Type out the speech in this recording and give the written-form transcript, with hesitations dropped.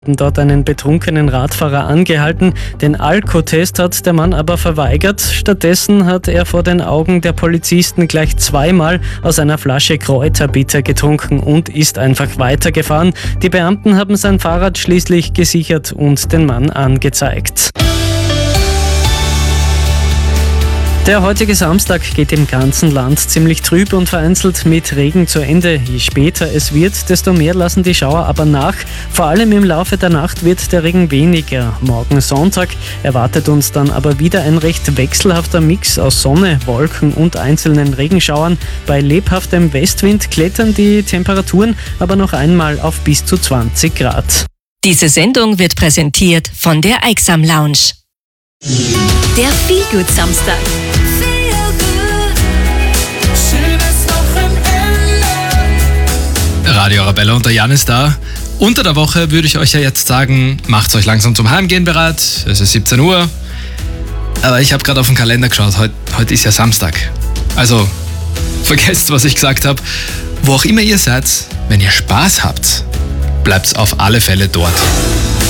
dort einen betrunkenen Radfahrer angehalten. Den Alkotest hat der Mann aber verweigert. Stattdessen hat er vor den Augen der Polizisten gleich zweimal aus einer Flasche Kräuterbitter getrunken und ist einfach weitergefahren. Die Beamten haben sein Fahrrad schließlich gesichert und den Mann angezeigt. Der heutige Samstag geht im ganzen Land ziemlich trüb und vereinzelt mit Regen zu Ende. Je später es wird, desto mehr lassen die Schauer aber nach. Vor allem im Laufe der Nacht wird der Regen weniger. Morgen Sonntag erwartet uns dann aber wieder ein recht wechselhafter Mix aus Sonne, Wolken und einzelnen Regenschauern. Bei lebhaftem Westwind klettern die Temperaturen aber noch einmal auf bis zu 20 Grad. Diese Sendung wird präsentiert von der Eiksam Lounge. Der Feelgood Samstag. Radio Arabella und der Jan ist da. Unter der Woche würde ich euch ja jetzt sagen, macht euch langsam zum Heimgehen bereit. Es ist 17 Uhr. Aber ich habe gerade auf den Kalender geschaut. Heute ist ja Samstag. Also, vergesst, was ich gesagt habe. Wo auch immer ihr seid, wenn ihr Spaß habt, bleibt auf alle Fälle dort.